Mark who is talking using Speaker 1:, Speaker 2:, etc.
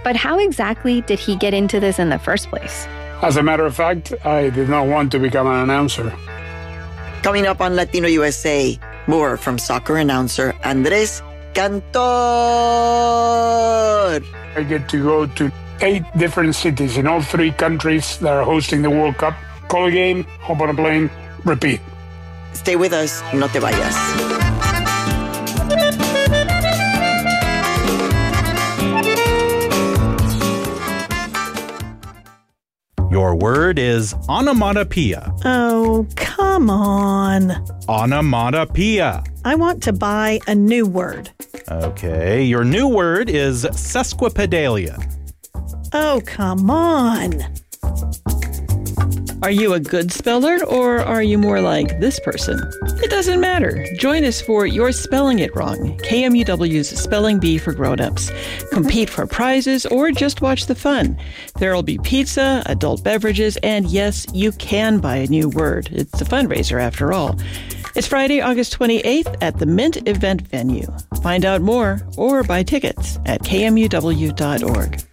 Speaker 1: But how exactly did he get into this in the first place?
Speaker 2: As a matter of fact, I did not want to become an announcer.
Speaker 3: Coming up on Latino USA, more from soccer announcer Andres Cantor.
Speaker 2: I get to go to 8 different cities in all 3 countries that are hosting the World Cup. Call a game, hop on a plane, repeat.
Speaker 3: Stay with us, no te vayas.
Speaker 4: Your word is onomatopoeia.
Speaker 5: Oh, come on.
Speaker 4: Onomatopoeia.
Speaker 5: I want to buy a new word.
Speaker 4: Okay, your new word is sesquipedalia.
Speaker 5: Oh, come on.
Speaker 6: Are you a good speller, or are you more like this person? It doesn't matter. Join us for You're Spelling It Wrong, KMUW's Spelling Bee for Grown-Ups. Compete for prizes or just watch the fun. There'll be pizza, adult beverages, and yes, you can buy a new word. It's a fundraiser after all. It's Friday, August 28th at the Mint event venue. Find out more or buy tickets at kmuw.org.